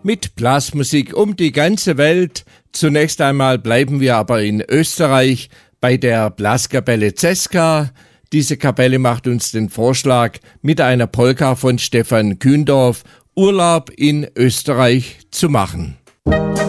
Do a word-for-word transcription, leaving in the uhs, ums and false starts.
mit Blasmusik um die ganze Welt. Zunächst einmal bleiben wir aber in Österreich bei der Blaskapelle Cesca. Diese Kapelle macht uns den Vorschlag, mit einer Polka von Stefan Kühndorf Urlaub in Österreich zu machen.